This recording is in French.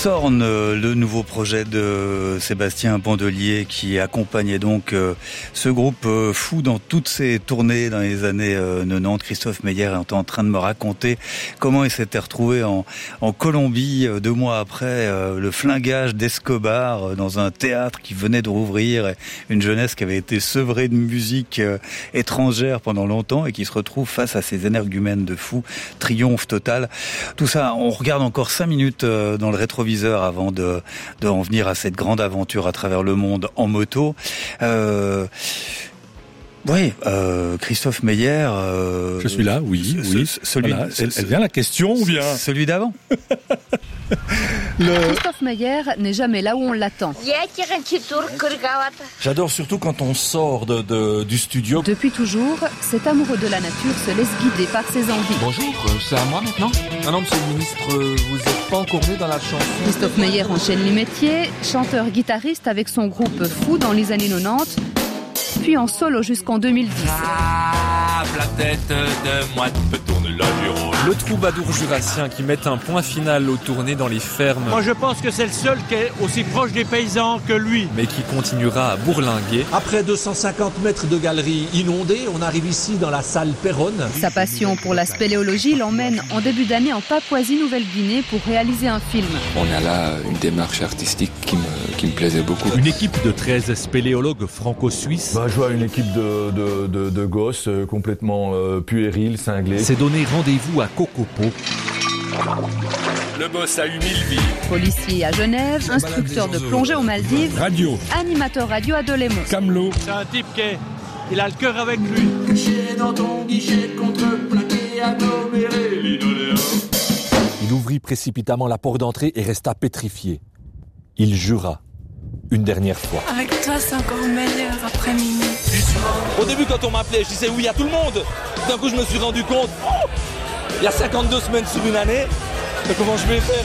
Sorn, le nouveau projet de Sébastien Bandelier qui accompagnait donc ce groupe fou dans toutes ses tournées dans les années 90. Christophe Meyer est en train de me raconter comment il s'était retrouvé en Colombie 2 mois après le flingage d'Escobar dans un théâtre qui venait de rouvrir, une jeunesse qui avait été sevrée de musique étrangère pendant longtemps et qui se retrouve face à ces énergumènes de fous. Triomphe total. Tout ça, on regarde encore 5 minutes dans le rétroviseur avant de en venir à cette grande aventure à travers le monde en moto. Oui, Christophe Meyer. Je suis là, oui. Voilà. Elle vient la question ou bien celui d'avant. Christophe Meyer n'est jamais là où on l'attend. J'adore surtout quand on sort du studio. Depuis toujours, cet amoureux de la nature se laisse guider par ses envies. Bonjour, c'est à moi maintenant ? Non, monsieur le ministre, vous n'êtes pas encore né dans la chanson. Christophe Meyer enchaîne les métiers, chanteur-guitariste avec son groupe Fou dans les années 90, puis en solo jusqu'en 2010. La tête de moi peut tourner la Gironde. Le troubadour jurassien qui met un point final aux tournées dans les fermes. Moi je pense que c'est le seul qui est aussi proche des paysans que lui. Mais qui continuera à bourlinguer. Après 250 mètres de galerie inondée, on arrive ici dans la salle Péronne. Sa passion pour la spéléologie l'emmène en début d'année en Papouasie-Nouvelle-Guinée pour réaliser un film. On a là une démarche artistique qui me plaisait beaucoup. Une équipe de 13 spéléologues franco-suisses. Je vois une équipe de gosses complètement puérils, cinglés. S'est donné rendez-vous à Kokopo. Le boss a eu 1000 vies. Policier à Genève, instructeur de plongée aux Maldives, Radio, animateur radio à Delémont. Camelot. C'est un type il a le cœur avec lui. Caché dans ton guichet, contreplaqué, aggloméré, linoléum. Il ouvrit précipitamment la porte d'entrée et resta pétrifié. Il jura, une dernière fois. Avec toi, c'est encore meilleur après minuit. Au début, quand on m'appelait, je disais oui à tout le monde. D'un coup, je me suis rendu compte, il y a 52 semaines sur une année, comment je vais faire ?